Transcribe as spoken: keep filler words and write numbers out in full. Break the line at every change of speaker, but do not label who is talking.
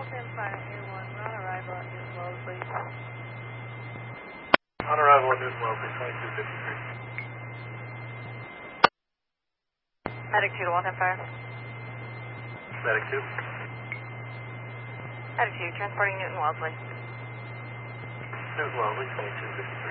ten five A one, we're on arrival at Newton Wellesley.
On arrival at Newton Wellesley, twenty-two fifty-three.
Medic two to one ten five.
Medic two.
Medic two, transporting Newton Wellesley.
Newton Wellesley, twenty-two fifty-three.